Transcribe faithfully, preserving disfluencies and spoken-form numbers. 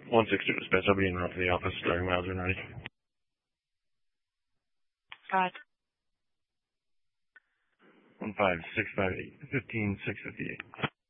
one six two dispatch. I'll be in route to the office starting miles and ready. Got one five six five eight, fifteen six fifty eight.